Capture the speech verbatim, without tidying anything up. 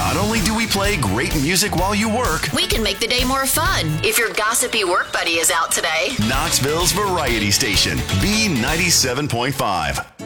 Not only do we play great music while you work, we can make the day more fun if your gossipy work buddy is out today. Knoxville's Variety Station, B ninety-seven point five.